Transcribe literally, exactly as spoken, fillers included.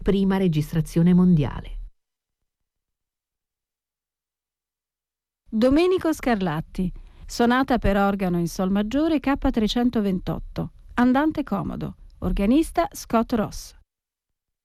prima registrazione mondiale. Domenico Scarlatti, sonata per organo in sol maggiore K trecentoventotto, andante comodo, organista Scott Ross.